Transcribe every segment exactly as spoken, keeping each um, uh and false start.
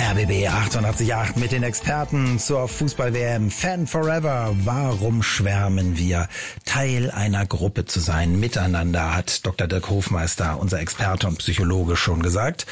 R B B achtundachtzig Komma acht mit den Experten zur Fußball-W M. Fan Forever. Warum schwärmen wir? Teil einer Gruppe zu sein, miteinander, hat Doktor Dirk Hofmeister, unser Experte und Psychologe, schon gesagt.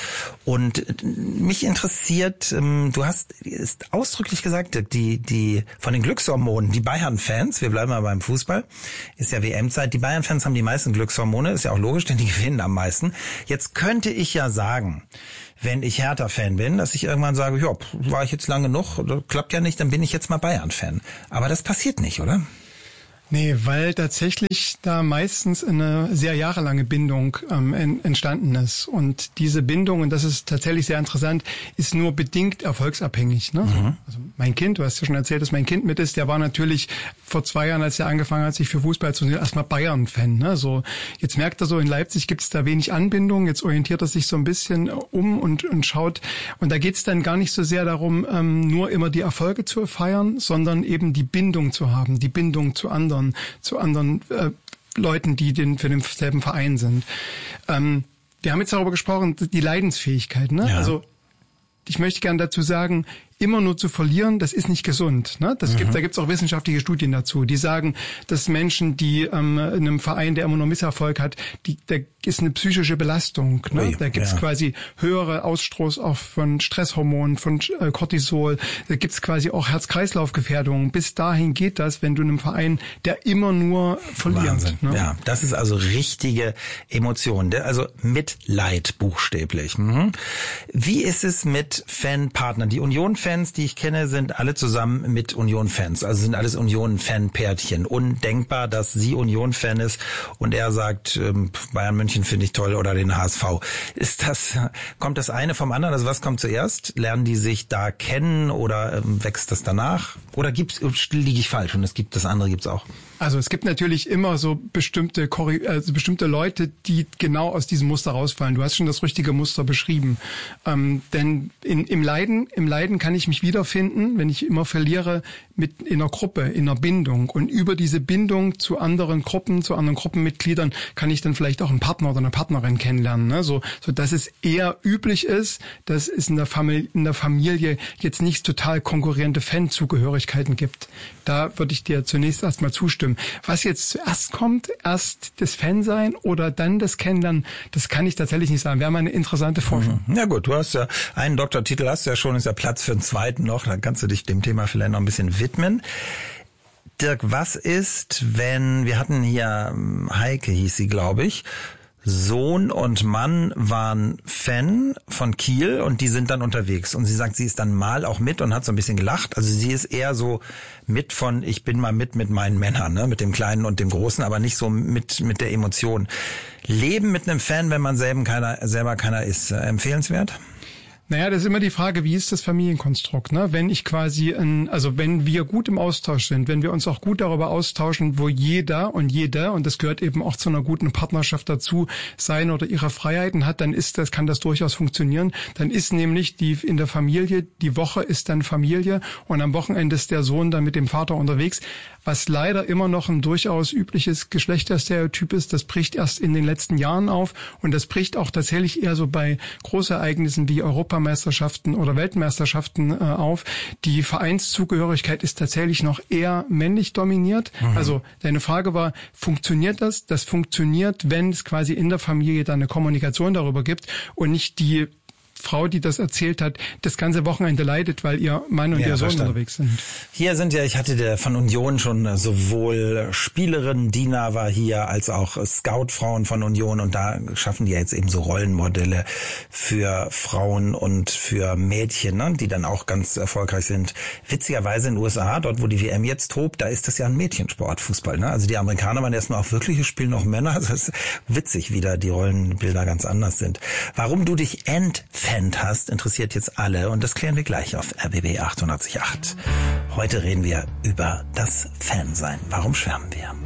Und mich interessiert, du hast ist ausdrücklich gesagt, die die von den Glückshormonen, die Bayern-Fans, wir bleiben mal beim Fußball, ist ja W M-Zeit, die Bayern-Fans haben die meisten Glückshormone, ist ja auch logisch, denn die gewinnen am meisten. Jetzt könnte ich ja sagen, wenn ich Hertha-Fan bin, dass ich irgendwann sage, ja, war ich jetzt lang genug, klappt ja nicht, dann bin ich jetzt mal Bayern-Fan. Aber das passiert nicht, oder? Nee, weil tatsächlich da meistens eine sehr jahrelange Bindung ähm, entstanden ist. Und diese Bindung, und das ist tatsächlich sehr interessant, ist nur bedingt erfolgsabhängig. Ne? Mhm. Also mein Kind, du hast ja schon erzählt, dass mein Kind mit ist, der war natürlich vor zwei Jahren, als er angefangen hat, sich für Fußball zu interessieren, erstmal Bayern-Fan. Ne? So, jetzt merkt er so, in Leipzig gibt es da wenig Anbindung, jetzt orientiert er sich so ein bisschen um und, und schaut. Und da geht es dann gar nicht so sehr darum, ähm, nur immer die Erfolge zu feiern, sondern eben die Bindung zu haben, die Bindung zu anderen. zu anderen äh, Leuten, die den, für denselben Verein sind. Ähm, wir haben jetzt darüber gesprochen, die Leidensfähigkeit. Ne? Ja. Also ich möchte gerne dazu sagen, immer nur zu verlieren, das ist nicht gesund. Ne? Das mhm. gibt, da gibt es auch wissenschaftliche Studien dazu, die sagen, dass Menschen, die ähm, in einem Verein, der immer nur Misserfolg hat, die, da ist eine psychische Belastung. Ne? Ui, da gibt es ja. quasi höhere Ausstoß auch von Stresshormonen, von äh, Cortisol. Da gibt es quasi auch Herz-Kreislauf-Gefährdungen. Bis dahin geht das, wenn du in einem Verein, der immer nur verliert. Ne? Ja, das ist also richtige Emotion, also Mitleid buchstäblich. Mhm. Wie ist es mit Fanpartnern? Die Union-Fans, die ich kenne, sind alle zusammen mit Union-Fans. Also sind alles Union-Fan-Pärchen. Undenkbar, dass sie Union-Fan ist und er sagt, Bayern München finde ich toll oder den H S V. Ist das, kommt das eine vom anderen? Also was kommt zuerst? Lernen die sich da kennen oder wächst das danach? Oder gibt's, liege ich falsch und es gibt das andere gibt's auch? Also es gibt natürlich immer so bestimmte also bestimmte Leute, die genau aus diesem Muster rausfallen. Du hast schon das richtige Muster beschrieben. Ähm, denn in, im Leiden, im Leiden kann ich mich wiederfinden, wenn ich immer verliere, mit in einer Gruppe, in einer Bindung. Und über diese Bindung zu anderen Gruppen, zu anderen Gruppenmitgliedern, kann ich dann vielleicht auch einen Partner oder eine Partnerin kennenlernen. Ne? So, so dass es eher üblich ist, dass es in der Familie, in der Familie jetzt nicht total konkurrierende Fan-Zugehörigkeiten gibt. Da würde ich dir zunächst erstmal zustimmen. Was jetzt zuerst kommt, erst das Fansein oder dann das Kennenlernen, das kann ich tatsächlich nicht sagen. Wäre mal eine interessante Forschung. Ja gut, du hast ja einen Doktortitel, hast ja schon, ist ja Platz für einen zweiten noch, dann kannst du dich dem Thema vielleicht noch ein bisschen widmen. Dirk, was ist, wenn, wir hatten hier, Heike hieß sie, glaube ich, Sohn und Mann waren Fan von Kiel und die sind dann unterwegs. Und sie sagt, sie ist dann mal auch mit und hat so ein bisschen gelacht. Also sie ist eher so mit von, ich bin mal mit mit meinen Männern, ne, mit dem Kleinen und dem Großen, aber nicht so mit mit der Emotion. Leben mit einem Fan, wenn man selber keiner, selber keiner ist, äh, empfehlenswert? Naja, das ist immer die Frage, wie ist das Familienkonstrukt, ne? Wenn ich quasi, in, also wenn wir gut im Austausch sind, wenn wir uns auch gut darüber austauschen, wo jeder und jede, und das gehört eben auch zu einer guten Partnerschaft dazu, seine oder ihre Freiheiten hat, dann ist das, kann das durchaus funktionieren. Dann ist nämlich die in der Familie, die Woche ist dann Familie und am Wochenende ist der Sohn dann mit dem Vater unterwegs. Was leider immer noch ein durchaus übliches Geschlechterstereotyp ist, das bricht erst in den letzten Jahren auf und das bricht auch tatsächlich eher so bei Großereignissen wie Europameisterschaften oder Weltmeisterschaften äh, auf. Die Vereinszugehörigkeit ist tatsächlich noch eher männlich dominiert. Mhm. Also deine Frage war, funktioniert das? Das funktioniert, wenn es quasi in der Familie dann eine Kommunikation darüber gibt und nicht die Frau, die das erzählt hat, das ganze Wochenende leidet, weil ihr Mann und ja, ihr Sohn verstanden. Unterwegs sind. Hier sind ja, ich hatte der von Union schon sowohl Spielerin, Dina war hier, als auch Scoutfrauen von Union und da schaffen die ja jetzt eben so Rollenmodelle für Frauen und für Mädchen, ne, die dann auch ganz erfolgreich sind. Witzigerweise in den U S A, dort wo die W M jetzt tobt, da ist das ja ein Mädchensport, Fußball. Ne? Also die Amerikaner waren erstmal auch wirklich, spielen noch Männer. Also es ist witzig, wie da die Rollenbilder ganz anders sind. Warum du dich entfernst hast, interessiert jetzt alle und das klären wir gleich auf R B B achtundachtzig Komma acht. Heute reden wir über das Fansein. Warum schwärmen wir?